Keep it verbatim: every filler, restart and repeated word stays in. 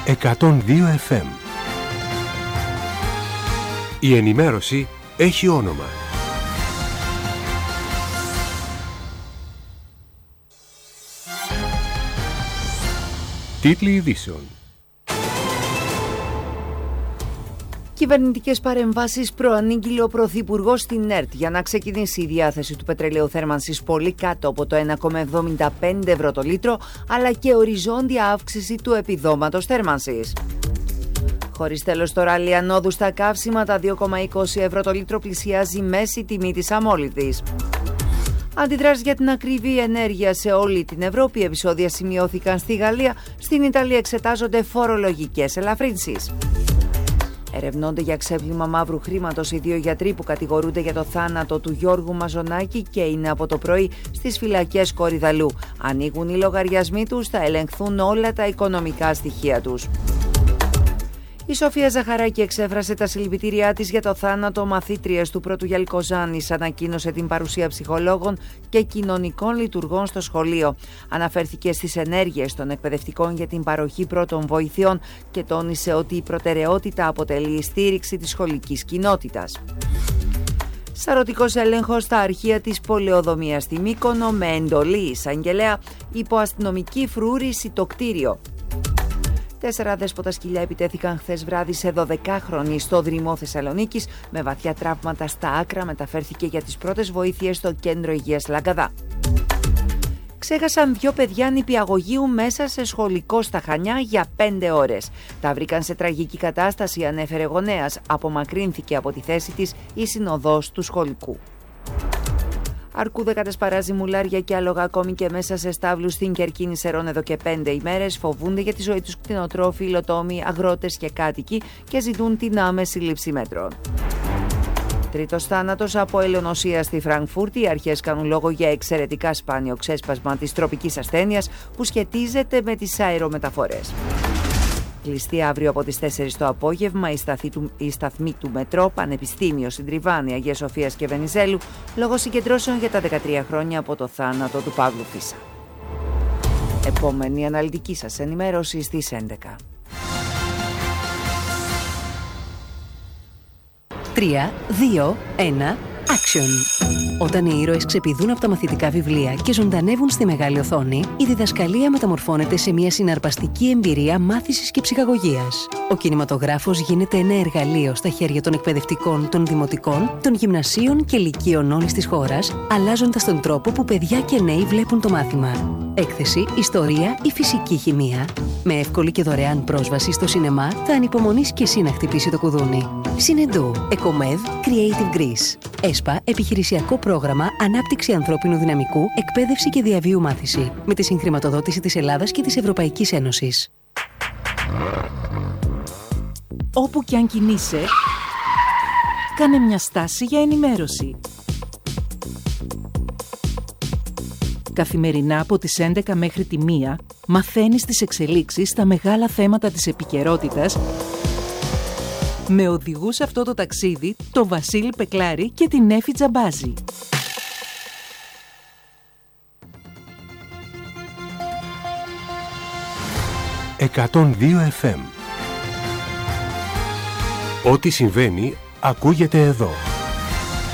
εκατόν δύο εφ εμ. Η ενημέρωση έχει όνομα. Τίτλοι ειδήσεων. Κυβερνητικές παρεμβάσεις προανήγγειλε ο Πρωθυπουργός στην ΕΡΤ για να ξεκινήσει η διάθεση του πετρελαίου θέρμανσης πολύ κάτω από το ένα κόμμα εβδομήντα πέντε ευρώ το λίτρο, αλλά και οριζόντια αύξηση του επιδόματος θέρμανσης. Χωρίς τέλος το ράλι ανόδου στα καύσιμα, τα δύο κόμμα είκοσι ευρώ το λίτρο πλησιάζει μέση τιμή της αμόλυδης. Αντιδράσεις για την ακριβή ενέργεια σε όλη την Ευρώπη. Επεισόδια σημειώθηκαν στη Γαλλία. Στην Ιταλία εξετάζονται φορολογικές ελαφρύνσεις. Ερευνώνται για ξέπλυμα μαύρου χρήματος οι δύο γιατροί που κατηγορούνται για το θάνατο του Γιώργου Μαζονάκη και είναι από το πρωί στις φυλακές Κορυδαλού. Ανοίγουν οι λογαριασμοί τους, θα ελεγχθούν όλα τα οικονομικά στοιχεία τους. Η Σοφία Ζαχαράκη εξέφρασε τα συλληπιτήριά της για το θάνατο μαθήτριας του Πρώτου Γιαλκοζάνης. Ανακοίνωσε την παρουσία ψυχολόγων και κοινωνικών λειτουργών στο σχολείο. Αναφέρθηκε στις ενέργειες των εκπαιδευτικών για την παροχή πρώτων βοηθειών και τόνισε ότι η προτεραιότητα αποτελεί η στήριξη της σχολικής κοινότητας. Σαρωτικός έλεγχος στα αρχεία της πολεοδομίας στη Μύκονο με εντολή εισαγγελέα υπό αστυνομική φρούρηση το κτίριο. Τέσσερα δέσποτα σκυλιά επιτέθηκαν χθες βράδυ σε δωδεκάχρονη στο Δρυμό Θεσσαλονίκης. Με βαθιά τραύματα στα άκρα μεταφέρθηκε για τις πρώτες βοήθειες στο κέντρο υγείας Λαγκαδά. Ξέχασαν δυο παιδιά νηπιαγωγείου μέσα σε σχολικό στα Χανιά για πέντε ώρες. Τα βρήκαν σε τραγική κατάσταση, ανέφερε γονέας. Απομακρύνθηκε από τη θέση της η συνοδός του σχολικού. Αρκούδεκατες παράζει μουλάρια και άλογα ακόμη και μέσα σε στάβλους στην Κερκίνη Σερών εδώ και πέντε ημέρες. Φοβούνται για τη ζωή τους κτηνοτρόφοι, υλοτόμοι, αγρότες και κάτοικοι και ζητούν την άμεση λήψη μέτρων. Τρίτος θάνατος από ελαιονοσία στη Φραγκφούρτη. Οι αρχές κάνουν λόγο για εξαιρετικά σπάνιο ξέσπασμα της τροπικής ασθένειας που σχετίζεται με τις αερομεταφορές. Κλειστή αύριο από τις τέσσερις το απόγευμα η, του, η σταθμή του μετρό Πανεπιστήμιο, Συντριβάνη, Αγία Σοφίας και Βενιζέλου λόγω συγκεντρώσεων για τα δεκατρία χρόνια από το θάνατο του Παύλου Φίσα. Επόμενη αναλυτική σας ενημέρωση στις έντεκα. τρία, δύο, ένα, action! Όταν οι ήρωες ξεπηδούν από τα μαθητικά βιβλία και ζωντανεύουν στη μεγάλη οθόνη, η διδασκαλία μεταμορφώνεται σε μια συναρπαστική εμπειρία μάθησης και ψυχαγωγίας. Ο κινηματογράφος γίνεται ένα εργαλείο στα χέρια των εκπαιδευτικών, των δημοτικών, των γυμνασίων και λυκείων όλης της χώρας, αλλάζοντας τον τρόπο που παιδιά και νέοι βλέπουν το μάθημα. Έκθεση, ιστορία ή φυσική χημεία. Με εύκολη και δωρεάν πρόσβαση στο σινεμά, θα ανυπομονείς και εσύ να χτυπήσει το κουδούνι. Συνεντού, Εκομεδ, Creative Greece. ΕΣΠΑ, επιχειρησιακό πρόγραμμα Ανάπτυξη ανθρώπινου δυναμικού, εκπαίδευση και διαβίου μάθηση. Με τη συγχρηματοδότηση της Ελλάδας και της Ευρωπαϊκής Ένωσης. Όπου κι αν κινείσαι, κάνε μια στάση για ενημέρωση. Καθημερινά από τις έντεκα μέχρι τη μία μαθαίνεις τις εξελίξεις στα μεγάλα θέματα της επικαιρότητας με οδηγούς αυτό το ταξίδι το Βασίλη Πεκλάρη και την Έφη Τζαμπάζη. εκατόν δύο εφ εμ. Ό,τι συμβαίνει ακούγεται εδώ.